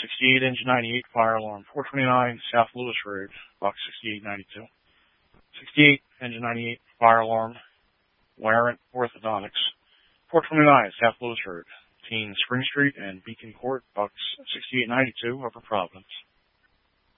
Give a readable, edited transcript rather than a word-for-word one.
68 Engine 98 Fire Alarm. 429 South Lewis Road, box 6892. 68 Engine 98 Fire Alarm, Warrant Orthodontics. 429 South Lewis Road, Teen Spring Street and Beacon Court, box 6892, Upper Providence.